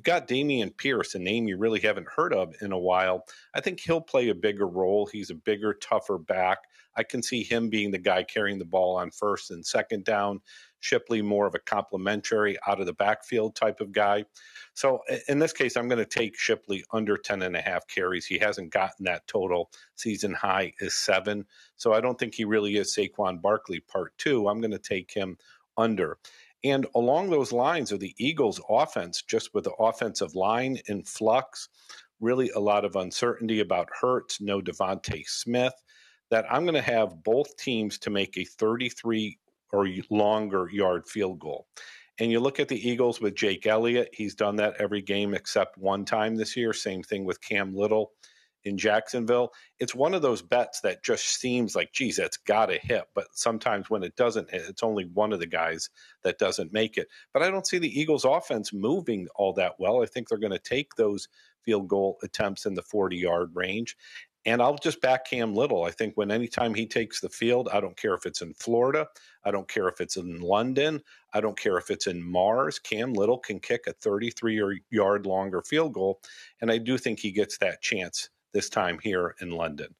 got Dameon Pierce, a name you really haven't heard of in a while. I think he'll play a bigger role. He's a bigger, tougher back. I can see him being the guy carrying the ball on first and second down. Shipley more of a complimentary out of the backfield type of guy. So in this case, I'm going to take Shipley under 10.5 carries. He hasn't gotten that total. Season high is 7. So I don't think he really is Saquon Barkley part 2. I'm going to take him under. And along those lines of the Eagles offense, just with the offensive line in flux, really a lot of uncertainty about Hurts, no Devontae Smith, that I'm going to have both teams to make a 33 or longer yard field goal. And you look at the Eagles with Jake Elliott. He's done that every game except one time this year. Same thing with Cam Little in Jacksonville. It's one of those bets that just seems like, geez, that's got to hit. But sometimes when it doesn't hit, it's only one of the guys that doesn't make it. But I don't see the Eagles offense moving all that well. I think they're going to take those field goal attempts in the 40-yard range. And I'll just back Cam Little. I think when anytime he takes the field, I don't care if it's in Florida, I don't care if it's in London, I don't care if it's in Mars, Cam Little can kick a 33-yard longer field goal. And I do think he gets that chance this time here in London.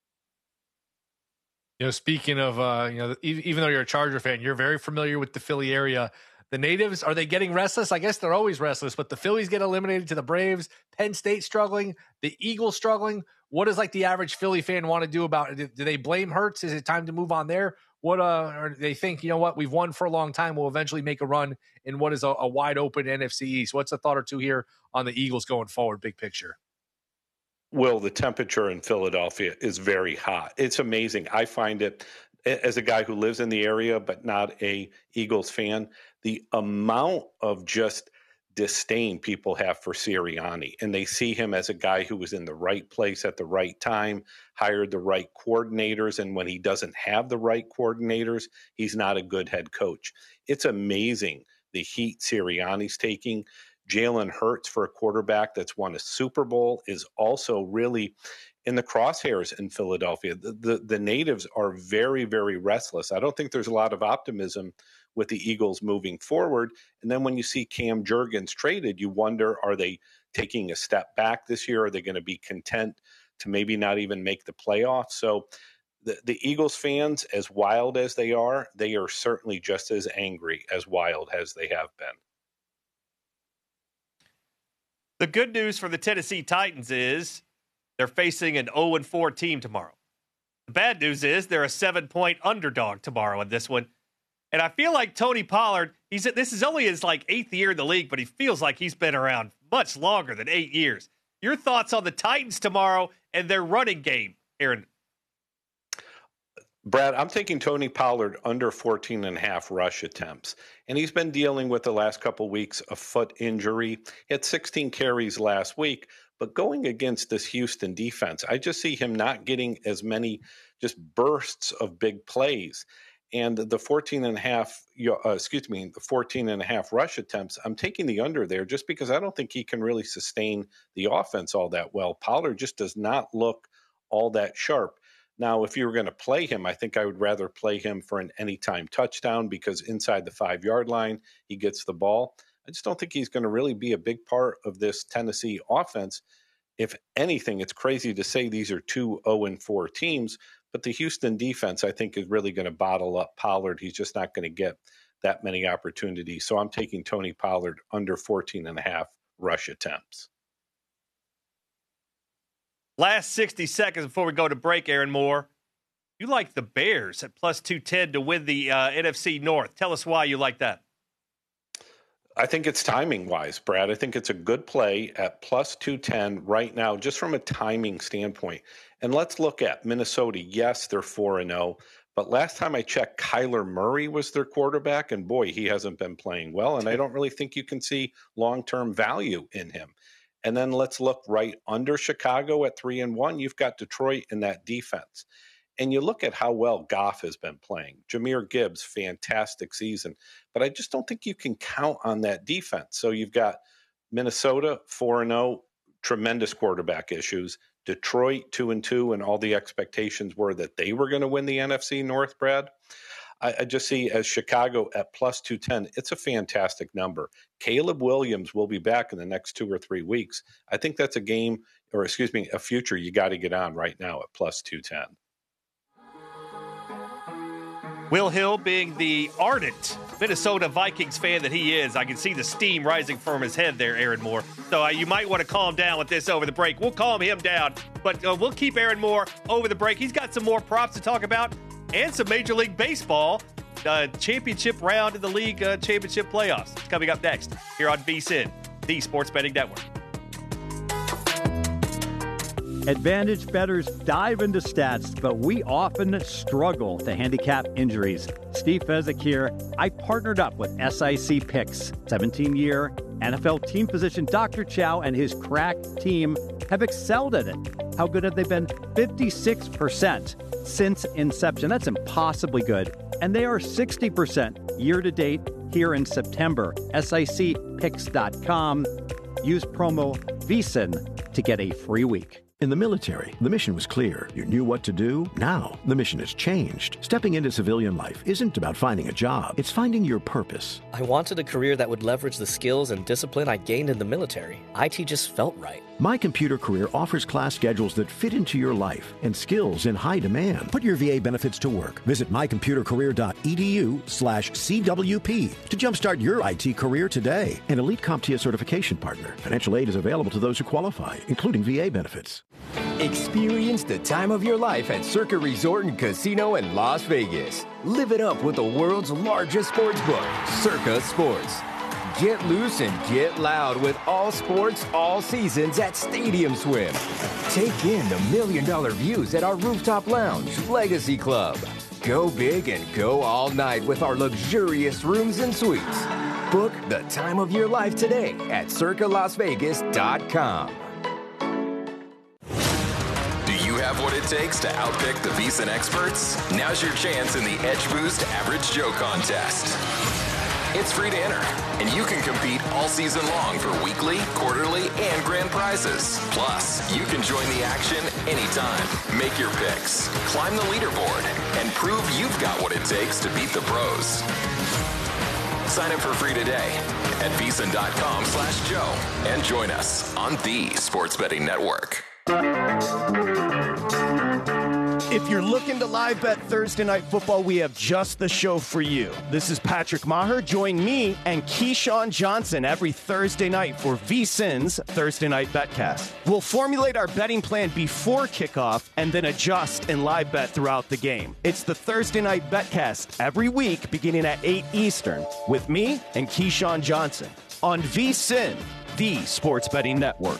Speaking of, even though you're a Charger fan, you're very familiar with the Philly area. The natives, are they getting restless? I guess they're always restless, but the Phillies get eliminated to the Braves. Penn State struggling. The Eagles struggling. What does the average Philly fan want to do about it? Do they blame Hurts? Is it time to move on there? What or do they think, we've won for a long time. We'll eventually make a run in what is a wide open NFC East. What's a thought or two here on the Eagles going forward, big picture? Will, the temperature in Philadelphia is very hot. It's amazing. I find it, as a guy who lives in the area but not a Eagles fan, the amount of just disdain people have for Sirianni, and they see him as a guy who was in the right place at the right time, hired the right coordinators, and when he doesn't have the right coordinators, he's not a good head coach. It's amazing the heat Sirianni's taking. Jalen Hurts, for a quarterback that's won a Super Bowl, is also really in the crosshairs in Philadelphia. The natives are very, very restless. I don't think there's a lot of optimism with the Eagles moving forward. And then when you see Cam Jurgens traded, you wonder, are they taking a step back this year? Are they going to be content to maybe not even make the playoffs? So the Eagles fans, as wild as they are certainly just as angry as wild as they have been. The good news for the Tennessee Titans is they're facing an 0-4 team tomorrow. The bad news is they're a 7-point underdog tomorrow in this one. And I feel like Tony Pollard, this is only his 8th year in the league, but he feels like he's been around much longer than 8 years. Your thoughts on the Titans tomorrow and their running game, Aaron? Brad, I'm taking Tony Pollard under 14.5 rush attempts. And he's been dealing with the last couple weeks a foot injury. He had 16 carries last week, but going against this Houston defense, I just see him not getting as many just bursts of big plays. And the 14.5 rush attempts, I'm taking the under there just because I don't think he can really sustain the offense all that well. Pollard just does not look all that sharp. Now, if you were going to play him, I think I would rather play him for an anytime touchdown because inside the 5-yard line, he gets the ball. I just don't think he's going to really be a big part of this Tennessee offense. If anything, it's crazy to say these are two 0-4 teams, but the Houston defense, I think, is really going to bottle up Pollard. He's just not going to get that many opportunities. So I'm taking Tony Pollard under 14.5 rush attempts. Last 60 seconds before we go to break, Aaron Moore. You like the Bears at plus 210 to win the NFC North. Tell us why you like that. I think it's timing-wise, Brad. I think it's a good play at plus 210 right now, just from a timing standpoint. And let's look at Minnesota. Yes, they're 4-0. But last time I checked, Kyler Murray was their quarterback, and boy, he hasn't been playing well. And I don't really think you can see long-term value in him. And then let's look right under Chicago at 3-1. You've got Detroit in that defense. And you look at how well Goff has been playing. Jahmyr Gibbs, fantastic season. But I just don't think you can count on that defense. So you've got Minnesota 4-0, tremendous quarterback issues. Detroit 2-2, and all the expectations were that they were going to win the NFC North, Brad. I just see as Chicago at plus 210, it's a fantastic number. Caleb Williams will be back in the next 2 or 3 weeks. I think that's a future you got to get on right now at plus 210. Will Hill, being the ardent Minnesota Vikings fan that he is, I can see the steam rising from his head there, Aaron Moore. So you might want to calm down with this over the break. We'll calm him down, but we'll keep Aaron Moore over the break. He's got some more props to talk about and some Major League Baseball championship round in the league championship playoffs. It's coming up next here on VSiN, the Sports Betting Network. Advantage bettors dive into stats, but we often struggle to handicap injuries. Steve Fezzik here. I partnered up with SIC Picks. 17-year NFL team physician Dr. Chow and his crack team have excelled at it. How good have they been? 56% since inception. That's impossibly good. And they are 60% year-to-date here in September. SICPicks.com. Use promo VSiN to get a free week. In the military, the mission was clear. You knew what to do. Now, the mission has changed. Stepping into civilian life isn't about finding a job. It's finding your purpose. I wanted a career that would leverage the skills and discipline I gained in the military. IT just felt right. My Computer Career offers class schedules that fit into your life and skills in high demand. Put your VA benefits to work. Visit mycomputercareer.edu/CWP to jumpstart your IT career today. An elite CompTIA certification partner. Financial aid is available to those who qualify, including VA benefits. Experience the time of your life at Circa Resort and Casino in Las Vegas. Live it up with the world's largest sports book, Circa Sports. Get loose and get loud with all sports, all seasons at Stadium Swim. Take in the $1 million views at our rooftop lounge, Legacy Club. Go big and go all night with our luxurious rooms and suites. Book the time of your life today at CircaLasVegas.com. You have what it takes to outpick the VSiN experts? Now's your chance in the Edge Boost Average Joe contest. It's free to enter, and you can compete all season long for weekly, quarterly, and grand prizes. Plus, you can join the action anytime. Make your picks, climb the leaderboard, and prove you've got what it takes to beat the pros. Sign up for free today at VSiN.com/Joe and join us on the Sports Betting Network. If you're looking to live bet Thursday Night Football, we have just the show for you. This is Patrick Maher. Join me and Keyshawn Johnson every Thursday night for VSiN's Thursday Night Betcast. We'll formulate our betting plan before kickoff and then adjust and live bet throughout the game. It's the Thursday Night Betcast every week beginning at 8 Eastern with me and Keyshawn Johnson on VSiN, the Sports Betting Network.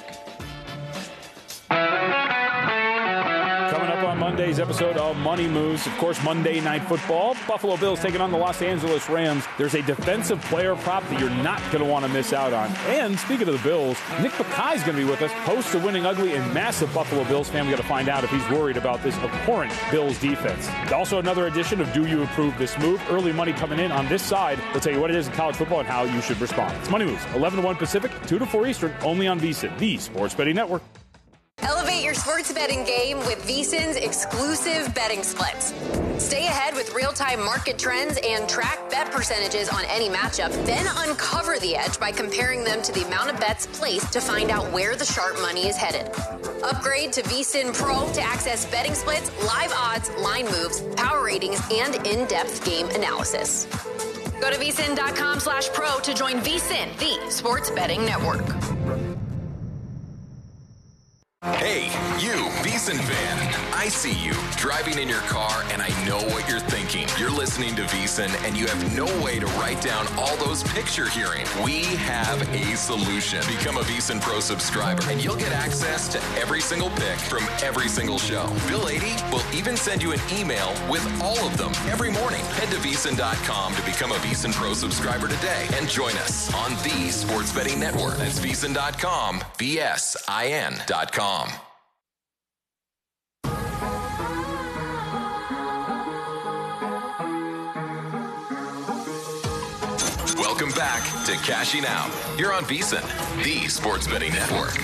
Coming up on Monday's episode of Money Moves, of course, Monday Night Football. Buffalo Bills taking on the Los Angeles Rams. There's a defensive player prop that you're not going to want to miss out on. And speaking of the Bills, Nick Bakay is going to be with us, host of Winning Ugly and massive Buffalo Bills fan. We got to find out if he's worried about this abhorrent Bills defense. Also, another edition of Do You Approve This Move? Early money coming in on this side. We'll tell you what it is in college football and how you should respond. It's Money Moves, 11 to 1 Pacific, 2 to 4 Eastern, only on VSiN, the Sports Betting Network. Elevate your sports betting game with VSiN's exclusive betting splits. Stay ahead with real-time market trends and track bet percentages on any matchup. Then uncover the edge by comparing them to the amount of bets placed to find out where the sharp money is headed. Upgrade to VSiN Pro to access betting splits, live odds, line moves, power ratings, and in-depth game analysis. Go to VSiN.com/pro to join VSiN, the Sports Betting Network. Hey, you, VSiN fan. I see you driving in your car, and I know what you're thinking. You're listening to VSiN, and you have no way to write down all those picks you're hearing. We have a solution. Become a VSiN Pro subscriber, and you'll get access to every single pick from every single show. Bill 80 will even send you an email with all of them every morning. Head to VSiN.com to become a VSiN Pro subscriber today, and join us on the Sports Betting Network. That's VSiN.com, VSIN.com. Welcome back to Cashing Out. You're on VSiN, the Sports Betting Network.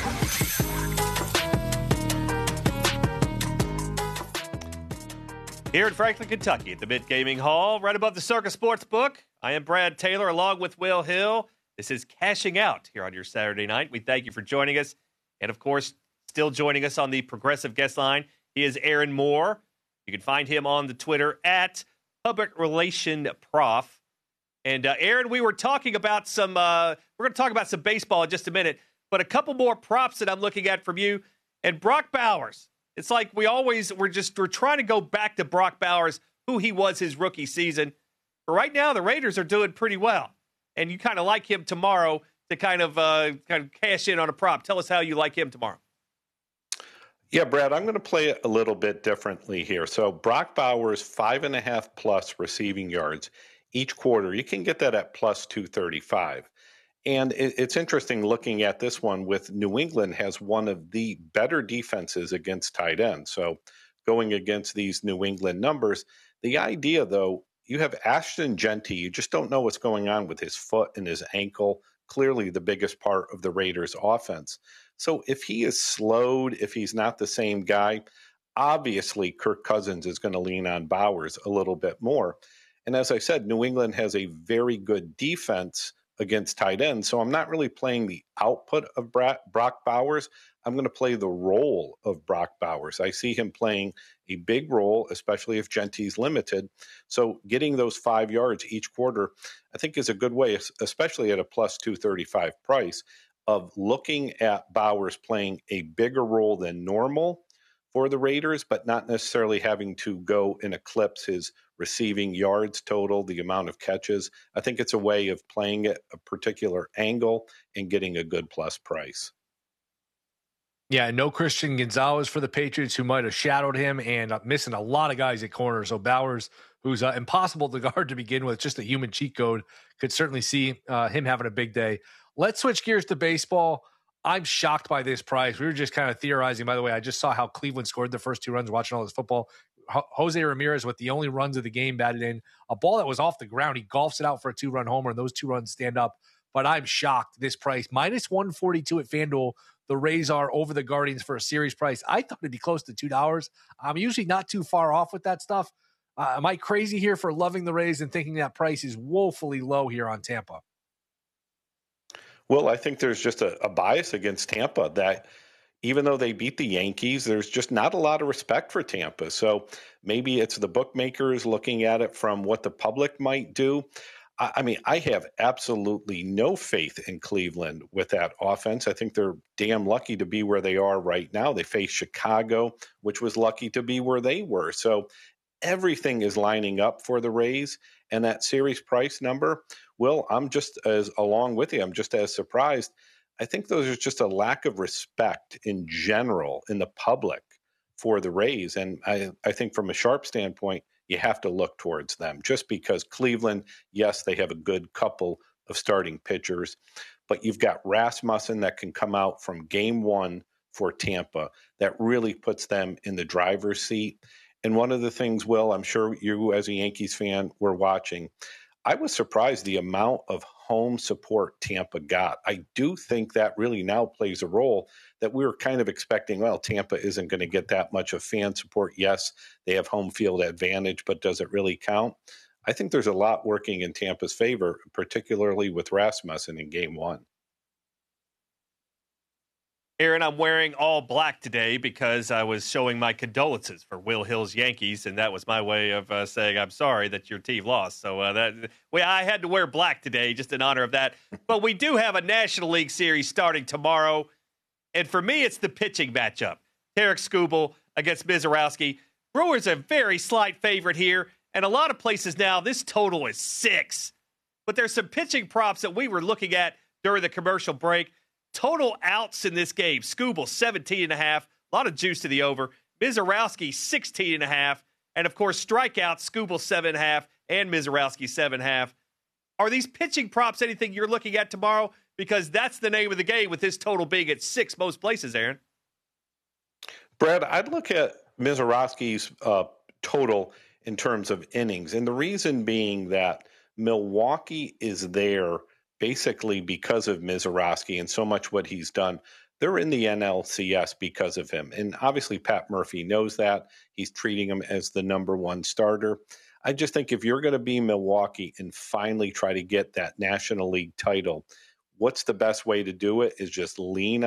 Here in Franklin, Kentucky, at the Mid Gaming Hall, right above the Circa Sportsbook. I am Brad Taylor, along with Will Hill. This is Cashing Out here on your Saturday night. We thank you for joining us. And, of course, still joining us on the Progressive Guest Line, he is Aaron Moore. You can find him on the Twitter at Public Relation Prof. And, Aaron, we were talking about we're going to talk about some baseball in just a minute, but a couple more props that I'm looking at from you. And Brock Bowers. It's like we're trying to go back to Brock Bowers, who he was his rookie season. But right now, the Raiders are doing pretty well. And you kind of like him tomorrow to kind of cash in on a prop. Tell us how you like him tomorrow. Yeah, Brad, I'm going to play it a little bit differently here. So Brock Bowers, 5.5 plus receiving yards each quarter. You can get that at plus 235. And it's interesting looking at this one with New England has one of the better defenses against tight ends. So going against these New England numbers, the idea, though, you have Ashton Jeanty. You just don't know what's going on with his foot and his ankle, clearly the biggest part of the Raiders' offense. So if he is slowed, if he's not the same guy, obviously Kirk Cousins is going to lean on Bowers a little bit more. And as I said, New England has a very good defense against tight ends. So I'm not really playing the output of Brock Bowers. I'm going to play the role of Brock Bowers. I see him playing a big role, especially if Genty's limited. So getting those 5 yards each quarter, I think is a good way, especially at a plus 235 price, of looking at Bowers playing a bigger role than normal for the Raiders, but not necessarily having to go and eclipse his receiving yards total, the amount of catches. I think it's a way of playing at a particular angle and getting a good plus price. Yeah, no Christian Gonzalez for the Patriots, who might have shadowed him, and missing a lot of guys at corner. So Bowers, who's impossible to guard to begin with, just a human cheat code, could certainly see him having a big day. Let's switch gears to baseball. I'm shocked by this price. We were just kind of theorizing. By the way, I just saw how Cleveland scored the first 2 runs watching all this football. Jose Ramirez with the only runs of the game batted in. A ball that was off the ground. He golfs it out for a 2-run homer, and those 2 runs stand up. But I'm shocked. This price, minus 142 at FanDuel, the Rays are over the Guardians for a series price. I thought it'd be close to $2. I'm usually not too far off with that stuff. Am I crazy here for loving the Rays and thinking that price is woefully low here on Tampa? Well, I think there's just a bias against Tampa that even though they beat the Yankees, there's just not a lot of respect for Tampa. So maybe it's the bookmakers looking at it from what the public might do. I mean, I have absolutely no faith in Cleveland with that offense. I think they're damn lucky to be where they are right now. They face Chicago, which was lucky to be where they were. So everything is lining up for the Rays, and that series price number, well, I'm just as along with you. I'm just as surprised. I think there's just a lack of respect in general in the public for the Rays. And I think from a sharp standpoint, you have to look towards them just because Cleveland, yes, they have a good couple of starting pitchers, but you've got Rasmussen that can come out from game 1 for Tampa that really puts them in the driver's seat. And one of the things, Will, I'm sure you as a Yankees fan were watching, I was surprised the amount of home support Tampa got. I do think that really now plays a role that we were kind of expecting, well, Tampa isn't going to get that much of fan support. Yes, they have home field advantage, but does it really count? I think there's a lot working in Tampa's favor, particularly with Rasmussen in game 1. Aaron, I'm wearing all black today because I was showing my condolences for Will Hill's Yankees, and that was my way of saying I'm sorry that your team lost. So I had to wear black today just in honor of that. But we do have a National League Series starting tomorrow, and for me, it's the pitching matchup. Tarik Skubal against Mizorowski. Brewers a very slight favorite here, and a lot of places now this total is 6. But there's some pitching props that we were looking at during the commercial break. Total outs in this game, Skubal 17.5, a lot of juice to the over. Mizorowski 16.5, and of course strikeouts, Skubal 7.5 and Mizorowski 7.5. Are these pitching props anything you're looking at tomorrow? Because that's the name of the game with this total being at 6 most places, Aaron. Brad, I'd look at Mizorowski's total in terms of innings, and the reason being that Milwaukee is there basically because of Mizorowski and so much what he's done. They're in the NLCS because of him. And obviously Pat Murphy knows that. He's treating him as the number one starter. I just think if you're going to be Milwaukee and finally try to get that National League title, what's the best way to do it is just lean